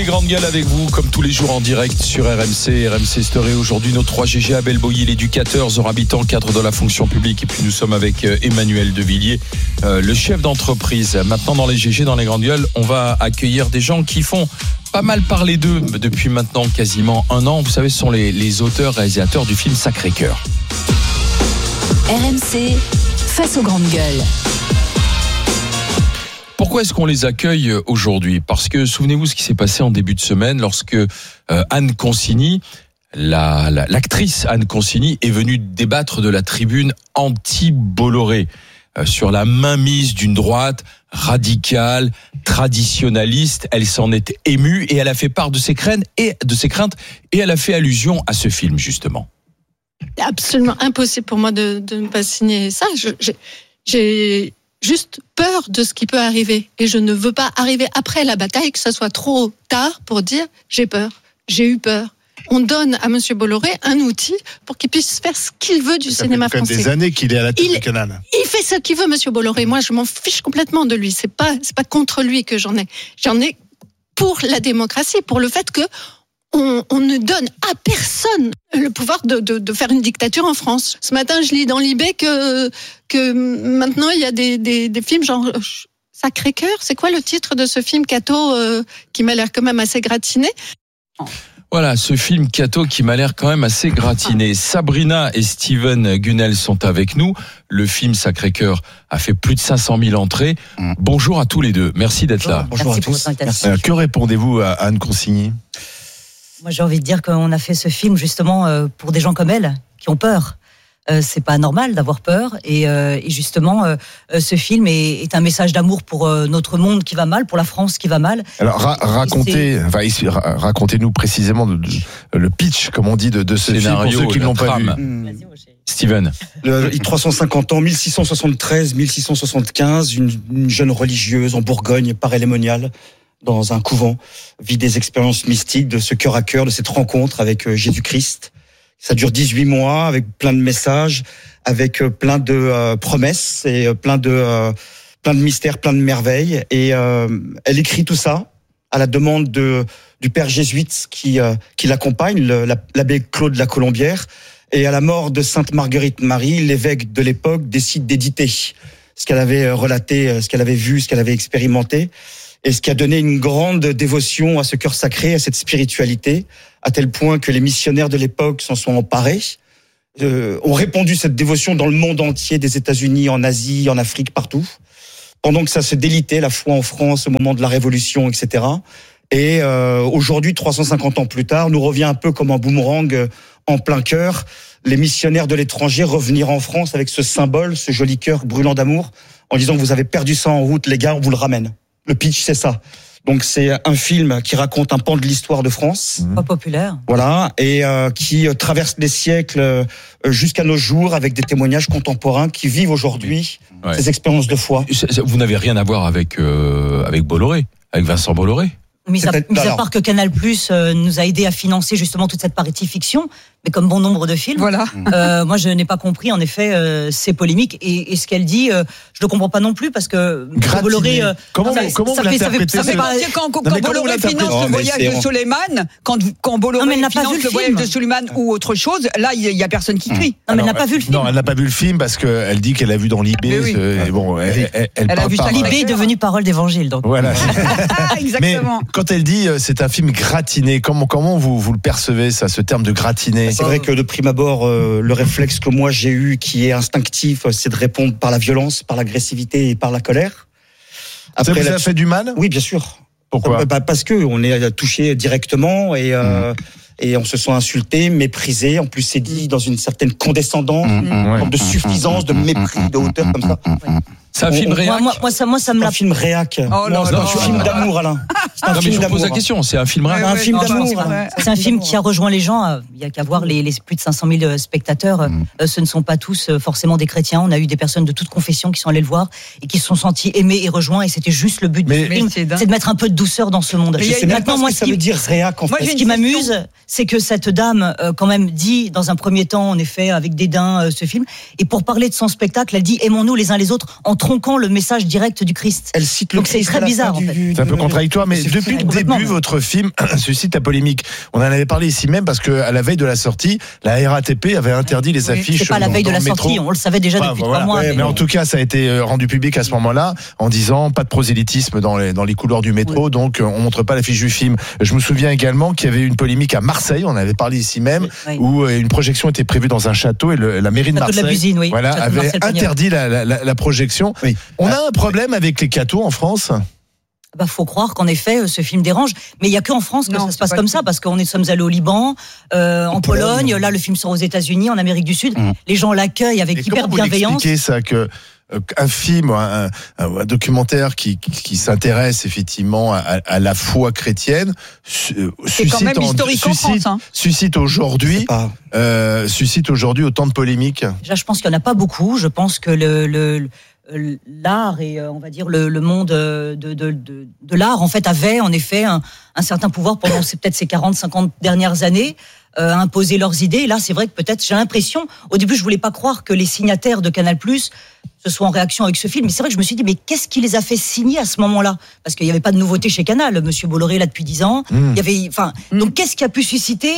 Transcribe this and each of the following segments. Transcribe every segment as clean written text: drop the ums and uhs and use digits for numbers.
grandes gueules avec vous, comme tous les jours en direct sur RMC Story. Aujourd'hui, nos 3 GG, Abel Boilly, l'éducateur, Zora Habitant, cadre de la fonction publique. Et puis nous sommes avec Emmanuel Devilliers, le chef d'entreprise. Maintenant, dans les GG, dans les grandes gueules, on va accueillir des gens qui font pas mal parler d'eux depuis maintenant quasiment 1 an. Vous savez, ce sont les auteurs, réalisateurs du film Sacré-Cœur. RMC, face aux grandes gueules. Pourquoi est-ce qu'on les accueille aujourd'hui ? Parce que souvenez-vous ce qui s'est passé en début de semaine lorsque Anne Consigny, l'actrice Anne Consigny, est venue débattre de la tribune anti-Bolloré sur la mainmise d'une droite radicale, traditionnaliste. Elle s'en est émue et elle a fait part de ses craintes et elle a fait allusion à ce film justement. C'est absolument impossible pour moi de ne pas signer ça. J'ai juste peur de ce qui peut arriver. Et je ne veux pas arriver après la bataille, que ça soit trop tard pour dire j'ai peur, j'ai eu peur. On donne à M. Bolloré un outil pour qu'il puisse faire ce qu'il veut du cinéma français. Ça fait des années qu'il est à la tête du canal. Il fait ce qu'il veut, M. Bolloré. Moi, je m'en fiche complètement de lui. C'est pas contre lui que j'en ai. J'en ai pour la démocratie, pour le fait que on ne donne à personne le pouvoir de faire une dictature en France. Ce matin, je lis dans l'IB que maintenant, il y a des films genre Sacré-Cœur. C'est quoi le titre de ce film Cato qui m'a l'air quand même assez gratiné ? Voilà, ce film Cato qui m'a l'air quand même assez gratiné. Sabrina et Steven Gunnel sont avec nous. Le film Sacré-Cœur a fait plus de 500 000 entrées. Bonjour à tous les deux. Merci d'être là. Bonjour à tous. Que répondez-vous à Anne Consigny ? Moi, j'ai envie de dire qu'on a fait ce film justement pour des gens comme elle, qui ont peur. C'est pas normal d'avoir peur. Et justement, ce film est un message d'amour pour notre monde qui va mal, pour la France qui va mal. Alors, racontez-nous précisément le pitch, comme on dit, de ce scénario, film, pour ceux qui ne l'ont pas vu. Steven. 350 ans, 1673, 1675, une jeune religieuse en Bourgogne, parélémoniale, dans un couvent, vit des expériences mystiques, de ce cœur à cœur, de cette rencontre avec Jésus-Christ. Ça dure 18 mois, avec plein de messages, avec plein de promesses et plein de mystères, plein de merveilles. Et elle écrit tout ça à la demande du père jésuite qui l'accompagne, l'abbé Claude la Colombière. Et à la mort de Sainte Marguerite Marie, l'évêque de l'époque décide d'éditer ce qu'elle avait relaté, ce qu'elle avait vu, ce qu'elle avait expérimenté. Et ce qui a donné une grande dévotion à ce cœur sacré, à cette spiritualité, à tel point que les missionnaires de l'époque s'en sont emparés, ont répandu cette dévotion dans le monde entier, des États-Unis, en Asie, en Afrique, partout, pendant que ça se délitait, la foi en France au moment de la Révolution, etc. Et aujourd'hui, 350 ans plus tard, nous revient un peu comme un boomerang en plein cœur, les missionnaires de l'étranger revenir en France avec ce symbole, ce joli cœur brûlant d'amour, en disant « Vous avez perdu ça en route, les gars, on vous le ramène ». Le pitch, c'est ça. Donc, c'est un film qui raconte un pan de l'histoire de France. Pas populaire. Voilà. Et qui traverse les siècles jusqu'à nos jours avec des témoignages contemporains qui vivent aujourd'hui ces expériences de foi. Vous n'avez rien à voir avec Bolloré, avec Vincent Bolloré ? Mis à part que Canal+ nous a aidé à financer justement toute cette partie fiction, mais comme bon nombre de films. Voilà. Moi, je n'ai pas compris en effet ces polémiques et ce qu'elle dit, je le comprends pas non plus parce que Bolloré. Comment vous l'interprétez ? Quand Bolloré finance le voyage de Suleiman, quand Bolloré finance le voyage de Suleiman ou autre chose, là il y a personne qui crie. Non, mais elle n'a pas vu le film. Non, elle n'a pas vu le film parce qu'elle dit qu'elle a vu dans l'IB. Bon, elle a vu ça. L'IB est devenu parole d'évangile, donc. Voilà. Exactement. Mais quand elle dit c'est un film gratiné, comment vous le percevez ça, ce terme de gratiné ? C'est vrai que de prime abord, le réflexe que moi j'ai eu, qui est instinctif, c'est de répondre par la violence, par l'agressivité et par la colère. Après, ça vous a fait du mal ? Oui, bien sûr. Pourquoi ? Parce que on est touché directement et on se sent insulté, méprisé. En plus, c'est dit dans une certaine condescendance, de suffisance, de mépris, de hauteur comme ça. C'est un film réac. Moi, ça me l'a. Un film réac. Oh non, c'est un film d'amour, Alain. Non, mais je vous pose la question. C'est un film réac. Un film d'amour. C'est un film qui a rejoint les gens. Il y a qu'à voir les plus de 500 000 spectateurs. Ce ne sont pas tous forcément des chrétiens. On a eu des personnes de toute confession qui sont allées le voir et qui se sont sentis aimés et rejoints. Et c'était juste le but du film, c'est de mettre un peu de douceur dans ce monde. Je sais maintenant moi ce que ça veut dire réac en fait. Ce qui m'amuse, c'est que cette dame quand même dit dans un premier temps en effet avec dédain ce film. Et pour parler de son spectacle, elle dit aimons-nous les uns les autres entre tronquant le message direct du Christ. Elle cite le Donc Christ. c'est très bizarre en fait. C'est un peu contradictoire, mais depuis le début, votre film suscite la polémique. On en avait parlé ici même parce qu'à la veille de la sortie, la RATP avait interdit les affiches. C'est pas la veille de la sortie, métro. on le savait déjà depuis 3 mois. Mais en tout cas, ça a été rendu public à ce moment-là en disant pas de prosélytisme dans les couloirs du métro, donc on montre pas l'affiche du film. Je me souviens également qu'il y avait une polémique à Marseille, on avait parlé ici même, où une projection était prévue dans un château et la mairie de Marseille avait interdit la projection. Oui. On a un problème avec les cathos en France. Faut croire qu'en effet ce film dérange, mais il y a que en France que ça se passe comme ça, parce qu'on sommes allés au Liban, en Pologne, là le film sort aux États-Unis, en Amérique du Sud, les gens l'accueillent avec hyper bienveillance. Comment vous expliquez ça que un film, un documentaire qui s'intéresse effectivement à la foi chrétienne suscite aujourd'hui autant de polémiques. Déjà, je pense qu'il n'y en a pas beaucoup. Je pense que l'art et on va dire le monde de l'art en fait avait en effet un certain pouvoir pendant peut-être ces 40-50 dernières années à imposer leurs idées. Et là, c'est vrai que peut-être j'ai l'impression, au début je voulais pas croire que les signataires de Canal+ ce soit en réaction avec ce film, mais c'est vrai que je me suis dit mais qu'est-ce qui les a fait signer à ce moment-là, parce qu'il n'y avait pas de nouveauté chez Canal. Monsieur Bolloré là depuis 10 ans, il y avait donc qu'est-ce qui a pu susciter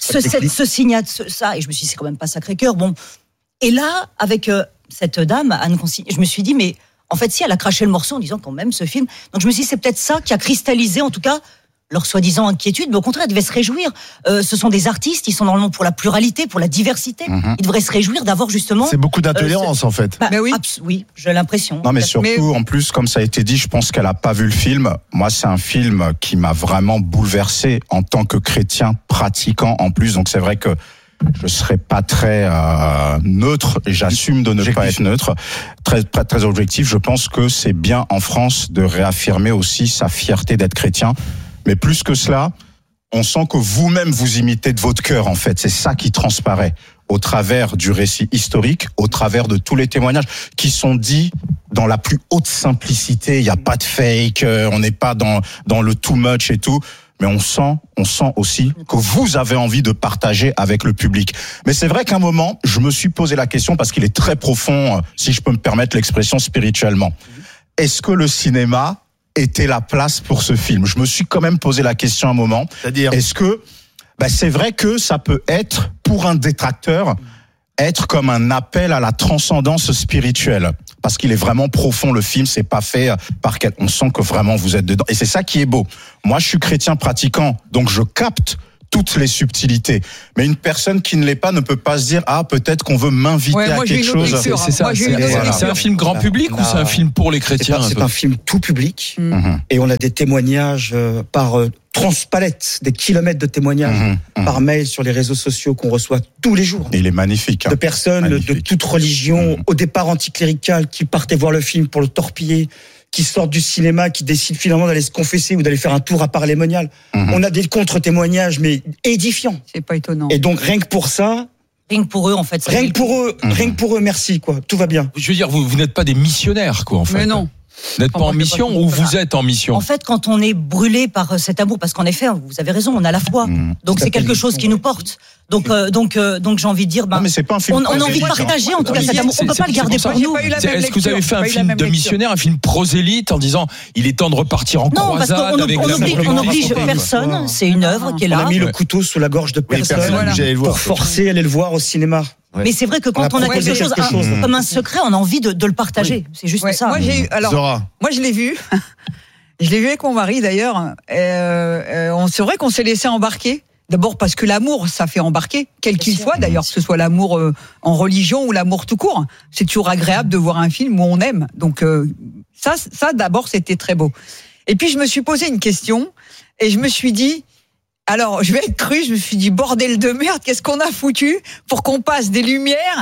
ce signat ça, et je me suis dit c'est quand même pas Sacré-Cœur. Bon, et là avec cette dame, Anne Consigny, je me suis dit, mais en fait, si elle a craché le morceau en disant quand même ce film. Donc je me suis dit, c'est peut-être ça qui a cristallisé, en tout cas, leur soi-disant inquiétude. Mais au contraire, elle devait se réjouir. Ce sont des artistes, ils sont normalement pour la pluralité, pour la diversité. Ils devraient se réjouir d'avoir justement. C'est beaucoup d'intolérance, en fait. Oui, j'ai l'impression. Non, mais surtout, en plus, comme ça a été dit, je pense qu'elle a pas vu le film. Moi, c'est un film qui m'a vraiment bouleversé en tant que chrétien pratiquant en plus. Donc c'est vrai que je serai pas très neutre, et j'assume de ne pas être neutre, très objectif. Je pense que c'est bien en France de réaffirmer aussi sa fierté d'être chrétien. Mais plus que cela, on sent que vous-même vous imitez de votre cœur, en fait. C'est ça qui transparaît au travers du récit historique, au travers de tous les témoignages qui sont dits dans la plus haute simplicité. Il n'y a pas de fake, on n'est pas dans le too much et tout. Mais on sent aussi que vous avez envie de partager avec le public. Mais c'est vrai qu'à un moment, je me suis posé la question, parce qu'il est très profond, si je peux me permettre l'expression, spirituellement. Est-ce que le cinéma était la place pour ce film ? Je me suis quand même posé la question à un moment. C'est-à-dire, est-ce que c'est vrai que ça peut être, pour un détracteur, être comme un appel à la transcendance spirituelle, parce qu'il est vraiment profond, le film, c'est pas fait on sent que vraiment vous êtes dedans, et c'est ça qui est beau. Moi, je suis chrétien pratiquant, donc je capte toutes les subtilités. Mais une personne qui ne l'est pas ne peut pas se dire peut-être qu'on veut m'inviter à quelque chose. C'est ça. C'est un film grand public ou c'est un film pour les chrétiens ? C'est un film tout public. Et on a des témoignages par transpalette, des kilomètres de témoignages par mail sur les réseaux sociaux qu'on reçoit tous les jours. Et il est magnifique. De personnes de toute religion, au départ anticléricales, qui partaient voir le film pour le torpiller, qui sortent du cinéma, qui décident finalement d'aller se confesser ou d'aller faire un tour à Paray-les-Monial. On a des contre-témoignages, mais édifiants. C'est pas étonnant. Et donc, rien que pour ça... Rien que pour eux, en fait. Rien que pour eux, merci, quoi. Tout va bien. Je veux dire, vous n'êtes pas des missionnaires, quoi, en fait. Mais non. Vous n'êtes pas en mission ou vous êtes en mission ? En fait, quand on est brûlé par cet amour, parce qu'en effet, vous avez raison, on a la foi. Donc c'est quelque chose qui nous porte. Donc j'ai envie de dire, non, mais c'est pas un film. On a envie de partager en tout cas cet amour. On peut pas le garder pour nous. Est-ce que vous avez fait un film de missionnaire, un film prosélyte, en disant il est temps de repartir en croisade avec l'amour ? On n'oblige personne. C'est une œuvre qui est là. On a mis le couteau sous la gorge de personne pour forcer à aller le voir au cinéma. Ouais. Mais c'est vrai que quand on a quelque chose comme un secret, on a envie de le partager. C'est juste ça. Moi, je l'ai vu. Je l'ai vu avec mon mari d'ailleurs. C'est vrai qu'on s'est laissé embarquer. D'abord parce que l'amour, ça fait embarquer, quel qu'il soit d'ailleurs, que ce soit l'amour en religion ou l'amour tout court. C'est toujours agréable de voir un film où on aime. Donc ça d'abord, c'était très beau. Et puis je me suis posé une question et je me suis dit, alors, je vais être crue, je me suis dit, bordel de merde, qu'est-ce qu'on a foutu pour qu'on passe des lumières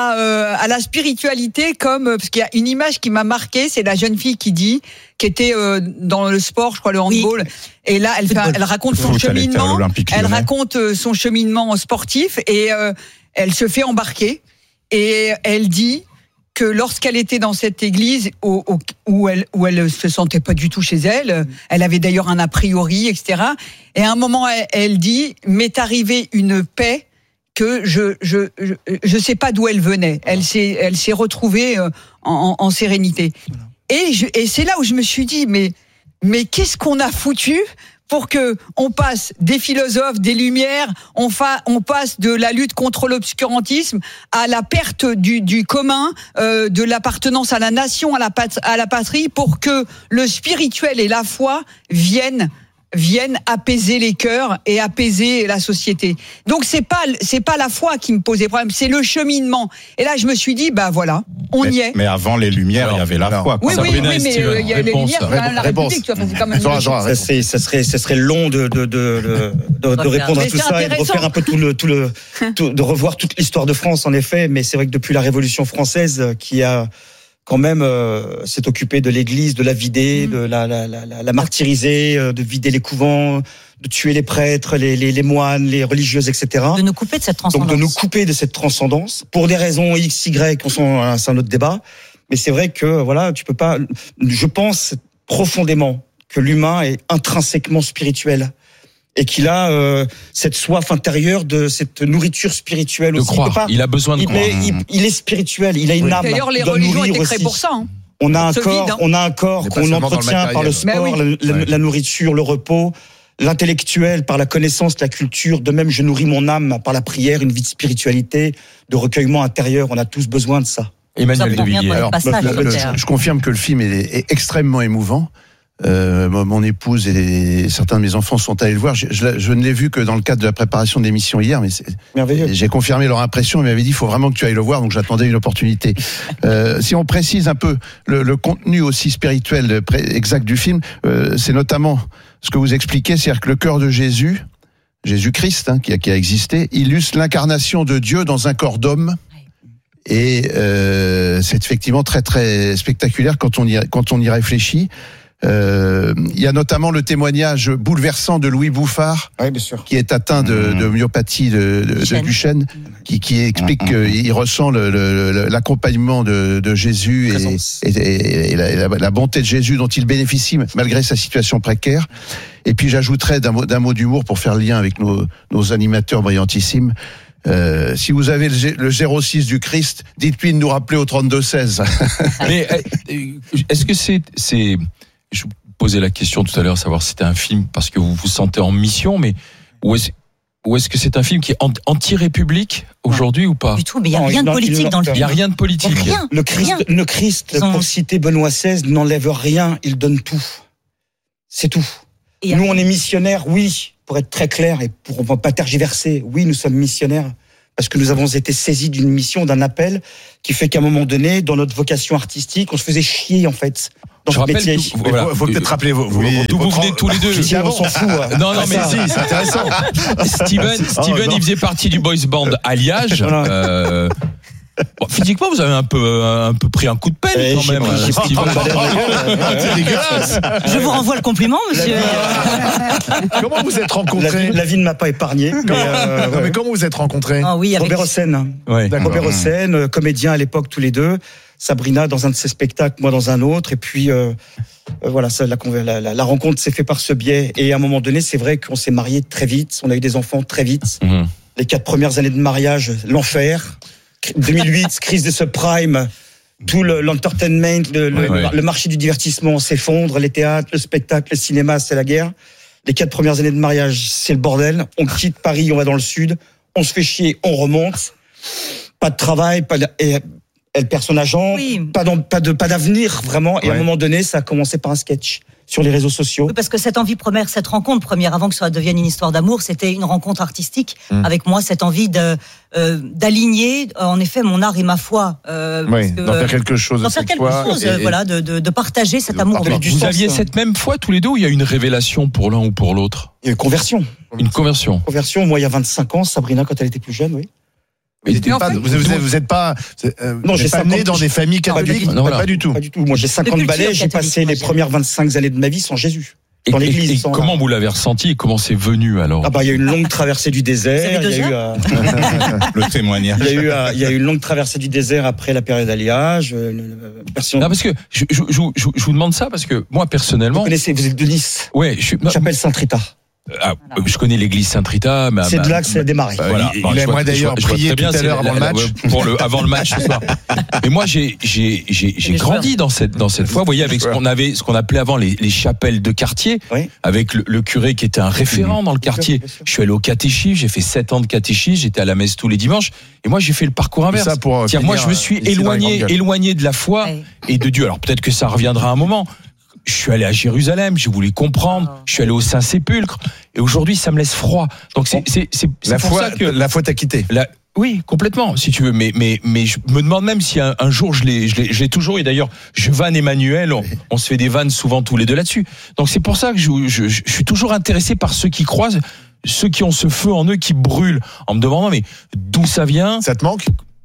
à la spiritualité parce qu'il y a une image qui m'a marquée, c'est la jeune fille qui était dans le sport, je crois, le handball. Oui. Et là, elle raconte son cheminement. Elle raconte son cheminement sportif et elle se fait embarquer. Et elle dit que lorsqu'elle était dans cette église où elle se sentait pas du tout chez elle, elle avait d'ailleurs un a priori, etc. Et à un moment, elle dit, m'est arrivée une paix que je sais pas d'où elle venait. Elle s'est retrouvée en sérénité. Et c'est là où je me suis dit, mais qu'est-ce qu'on a foutu pour que on passe des philosophes, des Lumières, on passe de la lutte contre l'obscurantisme à la perte du commun, de l'appartenance à la nation, à la patrie, pour que le spirituel et la foi viennent apaiser les cœurs et apaiser la société. Donc c'est pas la foi qui me posait problème, c'est le cheminement. Et là je me suis dit voilà, on y est. Mais avant les Lumières, il y avait la foi. Oui, mais il y a les Lumières, la République, tu vois, c'est quand même ça serait long de répondre à tout ça et de refaire un peu de revoir toute l'histoire de France en effet, mais c'est vrai que depuis la Révolution française qui a quand même s'est occupé de l'Église, de la vider, de la martyriser, de vider les couvents, de tuer les prêtres, les moines, les religieuses, etc. De nous couper de cette transcendance. Donc de nous couper de cette transcendance pour des raisons X, Y, c'est un autre débat. Mais c'est vrai que voilà, tu peux pas. Je pense profondément que l'humain est intrinsèquement spirituel. Et qu'il a cette soif intérieure de cette nourriture spirituelle aussi. Il a besoin de croire. Il est spirituel, il a une âme. D'ailleurs, les religions étaient créées pour ça. On a un corps qu'on entretient par le sport, la nourriture, le repos, l'intellectuel par la connaissance, la culture. De même, je nourris mon âme par la prière, une vie de spiritualité, de recueillement intérieur. On a tous besoin de ça. Emmanuel de Villiers. Je confirme que le film est extrêmement émouvant. Mon épouse et certains de mes enfants sont allés le voir. Je ne l'ai vu que dans le cadre de la préparation de l'émission hier, mais j'ai confirmé leur impression. Ils m'avaient dit, il faut vraiment que tu ailles le voir, donc j'attendais une opportunité. Si on précise un peu le contenu aussi spirituel exact du film, c'est notamment ce que vous expliquez, c'est-à-dire que le cœur de Jésus-Christ, qui a existé, illustre l'incarnation de Dieu dans un corps d'homme. Et c'est effectivement très très spectaculaire quand on y réfléchit. Il y a notamment le témoignage bouleversant de Louis Bouffard, qui est atteint de myopathie de Duchenne, qui explique qu'il ressent l'accompagnement de Jésus et la bonté de Jésus dont il bénéficie malgré sa situation précaire. Et puis j'ajouterais d'un mot d'humour pour faire le lien avec nos animateurs brillantissimes. Si vous avez le 06 du Christ, dites-lui de nous rappeler au 32-16. Mais est-ce que c'est je vous posais la question tout à l'heure, savoir si c'était un film parce que vous vous sentez en mission, mais ou est-ce que c'est un film qui est anti-république aujourd'hui ou pas? Du tout, mais il n'y a rien de politique dans le film. Il n'y a rien de politique. Le Christ, pour citer Benoît XVI, n'enlève rien, il donne tout. C'est tout. Nous, on est missionnaires, oui, pour être très clair et pour ne pas tergiverser, oui, nous sommes missionnaires. Parce que nous avons été saisis d'une mission, d'un appel, qui fait qu'à un moment donné, dans notre vocation artistique, on se faisait chier, en fait. Dans ce métier. Il faut peut-être rappeler d'où vous venez tous les deux. On s'en fout. Non, mais si, c'est intéressant. Steven, il faisait partie du boys band Alliage. Physiquement, vous avez un peu pris un coup de pelle quand même. C'est dégueulasse. Je vous renvoie le compliment, monsieur. Comment vous êtes rencontrés? La vie ne m'a pas épargné. Mais comment vous êtes rencontrés? Robert Hossein. Robert Hossein, comédien à l'époque tous les deux. Sabrina dans un de ses spectacles, moi dans un autre. Et puis voilà, la rencontre s'est faite par ce biais. Et à un moment donné, c'est vrai qu'on s'est mariés très vite. On a eu des enfants très vite. Les 4 premières années de mariage, l'enfer. 2008, crise des subprimes, tout l'entertainment, le marché du divertissement s'effondre, les théâtres, le spectacle, le cinéma, c'est la guerre. Les 4 premières années de mariage, c'est le bordel. On quitte Paris, on va dans le sud, on se fait chier, on remonte. Pas de travail, elle perd son agent, pas d'avenir vraiment. Et à un moment donné, ça a commencé par un sketch sur les réseaux sociaux. Oui, parce que cette rencontre première, avant que ça devienne une histoire d'amour, c'était une rencontre artistique. Avec moi, cette envie d'aligner, en effet, mon art et ma foi. D'en faire quelque chose. Voilà, de partager cet amour. Vous aviez cette même foi tous les deux, ou il y a une révélation pour l'un ou pour l'autre? Il y a une conversion. Une conversion. Moi, il y a 25 ans, Sabrina, quand elle était plus jeune, oui. Vous n'êtes pas né dans des familles catholiques? Pas du tout. Moi, j'ai 50 balais, j'ai passé les premières 25 années de ma vie sans Jésus. Dans l'église. Et comment vous l'avez ressenti et comment c'est venu alors? Il y a eu une longue traversée du désert. Il y a eu le témoignage. Il y a eu une longue traversée du désert après la période d'alliage. Non, parce que je vous demande ça parce que moi personnellement. Vous êtes de Nice. Ouais, j'appelle Saint-Rita. Je connais l'église Sainte-Rita. C'est de là que ça a démarré. Voilà. Il aimerait d'ailleurs prier tout à l'heure avant le match. Avant le match ce soir. Mais moi, j'ai grandi dans cette foi. Vous voyez, avec ce qu'on appelait avant les chapelles de quartier, avec le curé qui était un référent dans le quartier. Je suis allé au catéchisme, j'ai fait 7 ans de catéchisme, j'étais à la messe tous les dimanches. Et moi, j'ai fait le parcours inverse. Moi, je me suis éloigné de la foi et de Dieu. Alors peut-être que ça reviendra un moment. Je suis allé à Jérusalem, je voulais comprendre. Je suis allé au Saint-Sépulcre. Et aujourd'hui, ça me laisse froid. Donc c'est pour ça que la foi t'a quitté. Oui, complètement, si tu veux. Mais je me demande même si un jour je l'ai toujours. Et d'ailleurs, je vanne Emmanuel. On se fait des vannes souvent tous les deux là-dessus. Donc c'est pour ça que je suis toujours intéressé par ceux qui croisent, ceux qui ont ce feu en eux qui brûle, en me demandant mais d'où ça vient. Ça te manque?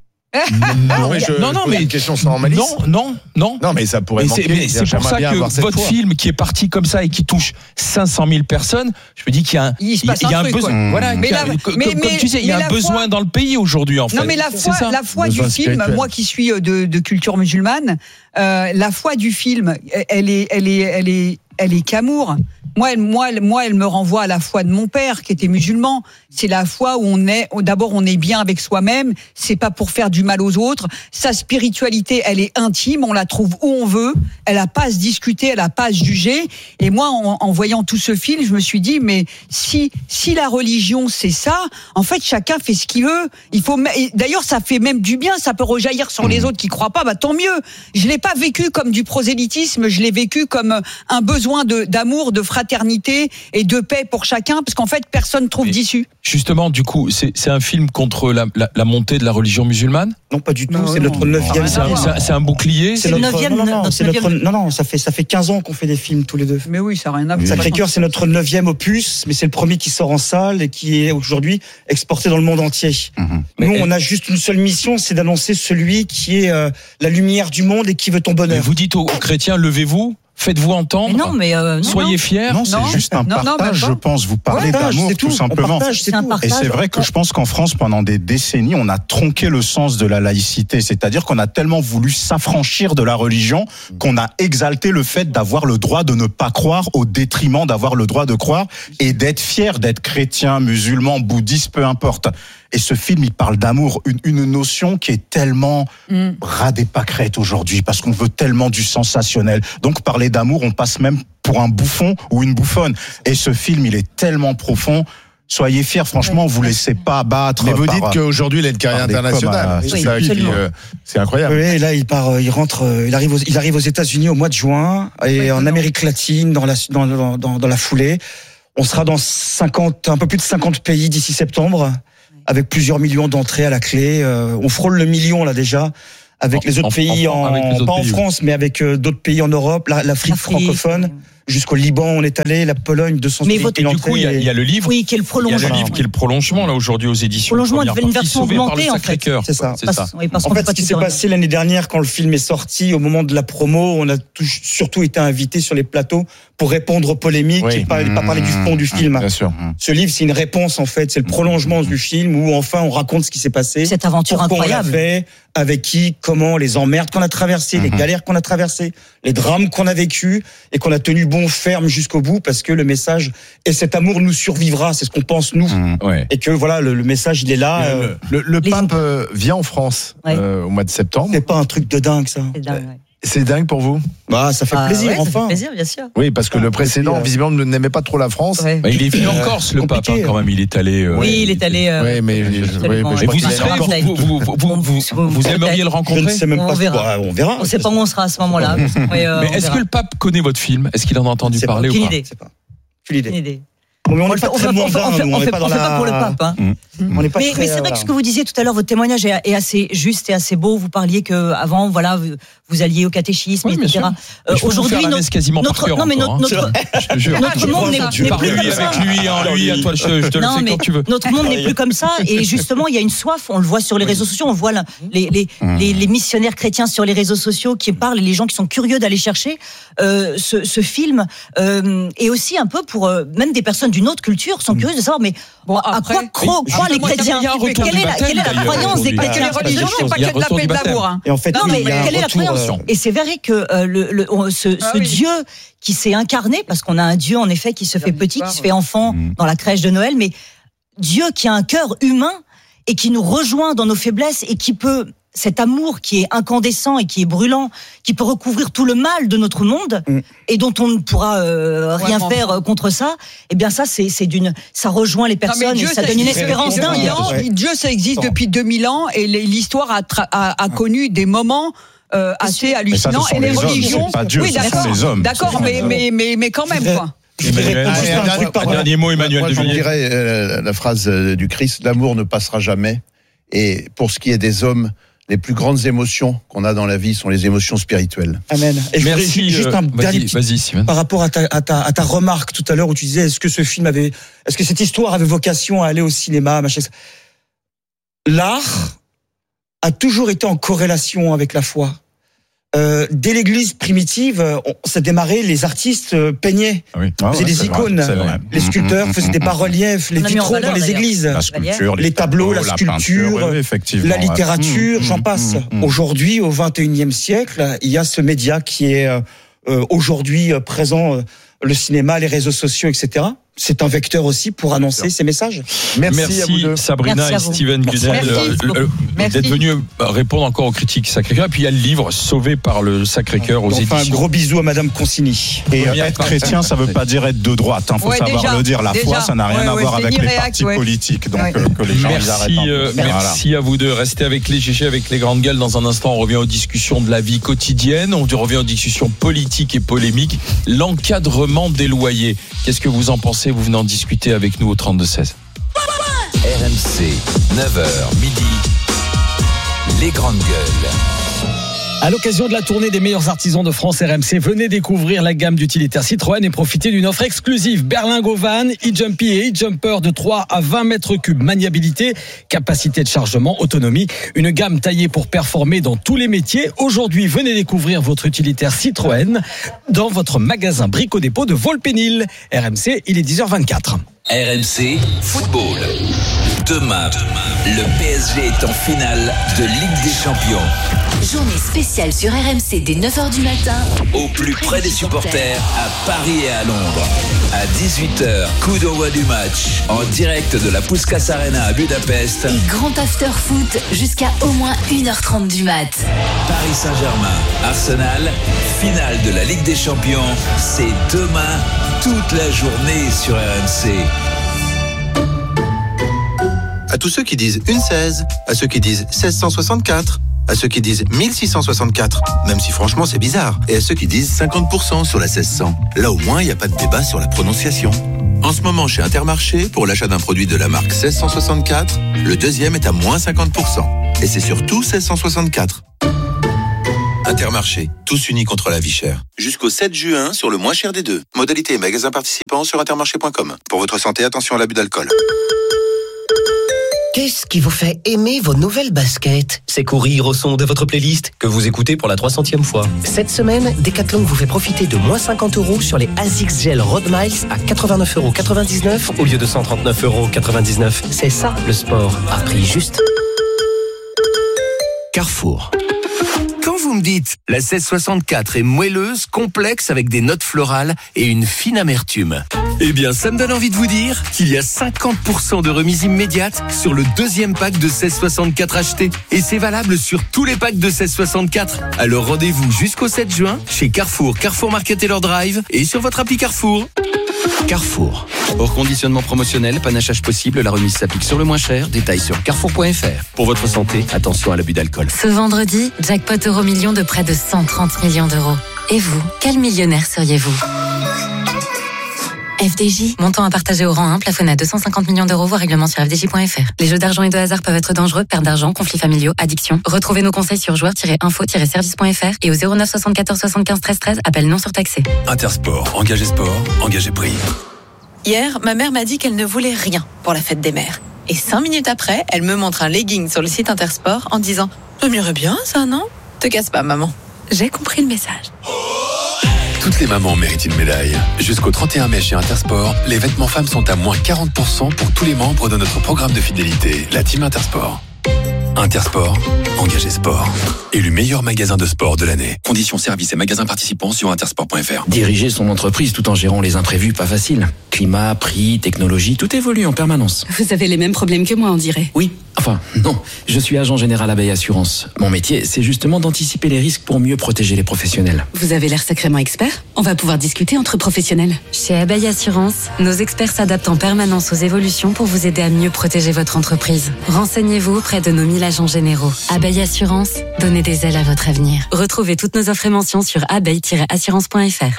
Non, mais une question sans malice. Non, mais ça pourrait manquer. C'est pour ça que votre film qui est parti comme ça et qui touche 500 000 personnes, je me dis qu'il y a un besoin. Voilà, comme tu disais, il y a un besoin dans le pays aujourd'hui en fait. Non, mais la foi du film, moi qui suis de culture musulmane, la foi du film, elle est qu'amour. Moi, elle me renvoie à la foi de mon père, qui était musulman. C'est la foi où d'abord on est bien avec soi-même. C'est pas pour faire du mal aux autres. Sa spiritualité, elle est intime. On la trouve où on veut. Elle a pas à se discuter, elle a pas à se juger. Et moi, en voyant tout ce film, je me suis dit, mais si la religion c'est ça, en fait, chacun fait ce qu'il veut. D'ailleurs, ça fait même du bien. Ça peut rejaillir sur les autres qui croient pas. Bah tant mieux. Je l'ai pas vécu comme du prosélytisme. Je l'ai vécu comme un besoin d'amour, de fraternité et de paix pour chacun, parce qu'en fait, personne trouve d'issue. Justement, du coup, c'est un film contre la montée de la religion musulmane? Non, pas du tout. C'est notre 9e. C'est un bouclier? C'est notre 9e. Non, ça fait 15 ans qu'on fait des films tous les deux. Mais oui, ça n'a rien à voir. Sacré-Cœur, c'est notre 9e opus, mais c'est le premier qui sort en salle et qui est aujourd'hui exporté dans le monde entier. Nous, on a juste une seule mission, c'est d'annoncer celui qui est la lumière du monde et qui veut ton bonheur. Mais vous dites aux chrétiens, levez-vous. Faites-vous entendre. Soyez fiers. Non, c'est juste un partage, je pense. Vous parlez d'amour, tout simplement. Et c'est vrai que je pense qu'en France, pendant des décennies, on a tronqué le sens de la laïcité. C'est-à-dire qu'on a tellement voulu s'affranchir de la religion qu'on a exalté le fait d'avoir le droit de ne pas croire au détriment d'avoir le droit de croire et d'être fier d'être chrétien, musulman, bouddhiste, peu importe. Et ce film, il parle d'amour, une notion qui est tellement rade et pâquerette aujourd'hui, parce qu'on veut tellement du sensationnel. Donc parler d'amour, on passe même pour un bouffon ou une bouffonne. Et ce film, il est tellement profond. Soyez fiers, franchement, vous laissez pas abattre. Mais vous dites qu'aujourd'hui, il a une carrière internationale. C'est incroyable. Oui, là, il arrive aux États-Unis au mois de juin, et en Amérique latine, dans la foulée. On sera dans un peu plus de 50 pays d'ici septembre, avec plusieurs millions d'entrées à la clé. On frôle le million là déjà, avec les autres pays, pas en France, mais avec d'autres pays en Europe, l'Afrique francophone. Jusqu'au Liban, on est allé, la Pologne, 200 000 entrées. Du coup, il y a le livre. Oui, qui est le prolongement. Il y a le livre qui est le prolongement, là, aujourd'hui, aux éditions. Prolongement, une version augmentée, en fait. C'est ça. En fait, ce qui s'est passé l'année dernière, quand le film est sorti, au moment de la promo, on a surtout été invités sur les plateaux pour répondre aux polémiques et pas parler du fond du film. Bien sûr. Ce livre, c'est une réponse, en fait. C'est le prolongement du film où, enfin, on raconte ce qui s'est passé. Cette aventure incroyable. On l'a fait, avec qui, comment, les emmerdes qu'on a traversées, les galères qu'on a traversées, les drames qu'on a vécus et qu'on a tenu bon, ferme jusqu'au bout, parce que le message et cet amour nous survivra, c'est ce qu'on pense nous. Et que voilà, le message, il est là. Le pape vient en France au mois de septembre. C'est pas un truc de dingue, ça. C'est dingue, C'est dingue pour vous? Bah, ça fait plaisir, ouais, enfin. Ça fait plaisir, bien sûr. Oui, parce que le précédent, visiblement, n'aimait pas trop la France. Ouais. Il est venu en Corse, le pape, quand même. Il est allé. Oui, il est allé. Oui, mais vous aimeriez le rencontrer? Je ne sais même pas. On verra. On verra. On ne sait pas où on sera à ce moment-là. Mais est-ce que le pape connaît votre film? Est-ce qu'il en a entendu parler ou pas? Aucune idée. Mais on n'est pas très mondain, on n'est pas dans la... pas pour le pape. Hein. Mais c'est vrai que ce que vous disiez tout à l'heure, votre témoignage est assez juste et assez beau. Vous parliez que avant, voilà, vous alliez au catéchisme, etc. Aujourd'hui, notre monde n'est plus comme ça. Avec lui, en lui, à toi, je te le fais quand tu veux. Notre monde n'est plus comme ça. Et justement, il y a une soif. On le voit sur les réseaux sociaux. On voit les missionnaires chrétiens sur les réseaux sociaux qui parlent, et les gens qui sont curieux d'aller chercher ce film. Et aussi un peu pour même des personnes d'une autre culture sont curieuses de savoir, mais à quoi croient les chrétiens? Quelle est la croyance des chrétiens? Les religions, c'est pas que de la paix et de l'amour. Et en fait, quelle est la croyance attention. Et c'est vrai que ce Dieu qui s'est incarné, parce qu'on a un Dieu en effet qui se fait petit, qui se fait enfant dans la crèche de Noël, mais Dieu qui a un cœur humain et qui nous rejoint dans nos faiblesses et qui peut, cet amour qui est incandescent et qui est brûlant, qui peut recouvrir tout le mal de notre monde et dont on ne pourra rien faire contre ça. Eh bien ça, ça rejoint les personnes et ça donne une espérance dingue. Dieu, ça existe depuis 2000 ans et l'histoire a connu des moments assez hallucinants. Et les religions, c'est pas Dieu, ce sont les hommes. D'accord, mais quand même quoi. Un dernier mot, Emmanuel Moi, de je Villiers. dirais la phrase du Christ, l'amour ne passera jamais. Et pour ce qui est des hommes, les plus grandes émotions qu'on a dans la vie sont les émotions spirituelles. Amen. Et je Merci. voudrais juste un dernier Vas-y, Simon. par rapport à ta remarque tout à l'heure où tu disais est-ce que cette histoire avait vocation à aller au cinéma, machin. L'art a toujours été en corrélation avec la foi. Dès l'Église primitive, ça démarrait, les artistes peignaient, faisaient des icônes, les sculpteurs faisaient des bas-reliefs, les vitraux dans les églises, La sculpture, les tableaux, la sculpture, peinture, effectivement, la littérature, j'en passe. Aujourd'hui, au XXIe siècle, il y a ce média qui est aujourd'hui présent, le cinéma, les réseaux sociaux, etc. C'est un vecteur aussi pour annoncer ces messages. Merci à vous deux. Sabrina Merci à et vous. Steven Gunnel d'être venus répondre encore aux critiques Sacré-Cœur. Et puis il y a le livre Sauvé par le Sacré-Cœur aux Enfin, un éditions. gros bisou à Madame Consigny. Et Première être partie. chrétien, ça veut pas dire être de droite. Faut savoir déjà, le dire. La foi, ça n'a rien à voir c'est avec ni les réac, partis ouais. politiques. Donc Ouais. que les gens ils arrêtent Merci, un peu. merci à vous deux. Restez avec les GG, avec les grandes gueules. Dans un instant, on revient aux discussions de la vie quotidienne. On revient aux discussions politiques et polémiques. L'encadrement des loyers. Qu'est-ce que vous en pensez? Vous venez en discuter avec nous au 32-16. RMC, 9h, midi. Les grandes gueules. À l'occasion de la tournée des meilleurs artisans de France RMC, venez découvrir la gamme d'utilitaires Citroën et profitez d'une offre exclusive. Berlingo Van, e-Jumpy et e-Jumper de 3 à 20 mètres cubes. Maniabilité, capacité de chargement, autonomie. Une gamme taillée pour performer dans tous les métiers. Aujourd'hui, venez découvrir votre utilitaire Citroën dans votre magasin Brico Dépôt de Volpénil. RMC, il est 10h24. RMC Football. Demain, le PSG est en finale de Ligue des Champions. Journée spéciale sur RMC dès 9h du matin. Au plus près des supporters, à Paris et à Londres. À 18h, coup d'envoi du match. En direct de la Puskás Arena à Budapest. Et grand after foot jusqu'à au moins 1h30 du mat. Paris Saint-Germain, Arsenal, finale de la Ligue des Champions. C'est demain, toute la journée sur RMC. À tous ceux qui disent une 16, à ceux qui disent 1664, à ceux qui disent 1664, même si franchement c'est bizarre, et à ceux qui disent 50% sur la 1600. Là au moins il n'y a pas de débat sur la prononciation. En ce moment chez Intermarché, pour l'achat d'un produit de la marque 1664, le deuxième est à moins 50%. Et c'est surtout 1664. Intermarché, tous unis contre la vie chère. Jusqu'au 7 juin sur le moins cher des deux. Modalité et magasins participants sur intermarché.com. Pour votre santé, attention à l'abus d'alcool. Qu'est-ce qui vous fait aimer vos nouvelles baskets? C'est courir au son de votre playlist que vous écoutez pour la 300e fois. Cette semaine, Decathlon vous fait profiter de moins 50 € sur les ASICS Gel Road Miles à 89,99 € au lieu de 139,99 €. C'est ça le sport, à prix juste. Carrefour. Quand vous me dites la 1664 est moelleuse, complexe avec des notes florales et une fine amertume, eh bien ça me donne envie de vous dire qu'il y a 50% de remise immédiate sur le deuxième pack de 1664 acheté. Et c'est valable sur tous les packs de 1664. Alors rendez-vous jusqu'au 7 juin chez Carrefour, Carrefour Market Taylor Drive et sur votre appli Carrefour. Carrefour. Hors conditionnement promotionnel, panachage possible, la remise s'applique sur le moins cher. Détails sur carrefour.fr. Pour votre santé, attention à l'abus d'alcool. Ce vendredi, jackpot Euro-Million de près de 130 millions d'euros. Et vous, quel millionnaire seriez-vous ? FDJ, montant à partager au rang 1, plafonné à 250 millions d'euros, voire règlement sur fdj.fr. Les jeux d'argent et de hasard peuvent être dangereux, perte d'argent, conflits familiaux, addiction. Retrouvez nos conseils sur joueurs-info-service.fr et au 09 74 75 13 13, appel non surtaxé. Intersport, engagé sport, engagé prix. Hier, ma mère m'a dit qu'elle ne voulait rien pour la fête des mères. Et 5 minutes après, elle me montre un legging sur le site Intersport en disant « Ça m'irait bien ça, non ?» Te casse pas, maman. J'ai compris le message. Toutes les mamans méritent une médaille. Jusqu'au 31 mai chez Intersport, les vêtements femmes sont à moins 40% pour tous les membres de notre programme de fidélité, la Team Intersport. Intersport, engagé sport. Élu meilleur magasin de sport de l'année. Conditions, services et magasins participants sur intersport.fr. Diriger son entreprise tout en gérant les imprévus, pas facile. Climat, prix, technologie, tout évolue en permanence. Vous avez les mêmes problèmes que moi, on dirait. Oui, enfin, non. Je suis agent général Abeille Assurance. Mon métier, c'est justement d'anticiper les risques pour mieux protéger les professionnels. Vous avez l'air sacrément expert. On va pouvoir discuter entre professionnels. Chez Abeille Assurance, nos experts s'adaptent en permanence aux évolutions pour vous aider à mieux protéger votre entreprise. Renseignez-vous auprès de nos 1000 agents généraux. Abeille Assurance, donnez des ailes à votre avenir. Retrouvez toutes nos offres et mentions sur abeille-assurance.fr.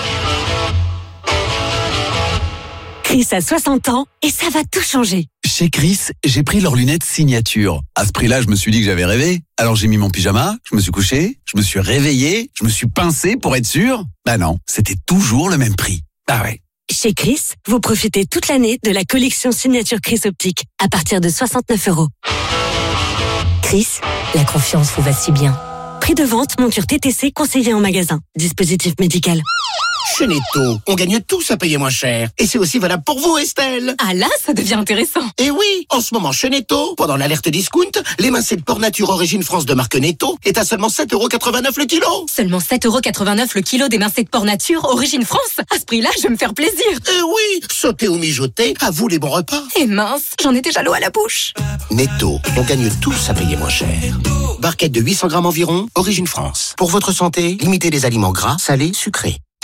Chris a 60 ans et ça va tout changer. Chez Chris, j'ai pris leurs lunettes signature. À ce prix-là, je me suis dit que j'avais rêvé. Alors j'ai mis mon pyjama, je me suis couché, je me suis réveillé, je me suis pincé pour être sûr. Bah non, c'était toujours le même prix. Ah ouais. Chez Chris, vous profitez toute l'année de la collection signature Chris Optique à partir de 69 €. Chris, la confiance vous va si bien. Prix de vente, monture TTC conseillé en magasin. Dispositif médical. Chez Netto, on gagne tous à payer moins cher. Et c'est aussi valable pour vous, Estelle. Ah là, ça devient intéressant. Et oui, en ce moment chez Netto, pendant l'alerte discount, l'émincé de porc nature origine France de marque Netto est à seulement 7,89 € le kilo. Seulement 7,89 € le kilo d'émincé de porc nature origine France. À ce prix-là, je vais me faire plaisir. Et oui, sauter ou mijoter, à vous les bons repas. Et mince, j'en ai déjà l'eau à la bouche. Netto, on gagne tous à payer moins cher. Barquette de 800 grammes environ, origine France. Pour votre santé, limitez les aliments gras, salés, sucrés.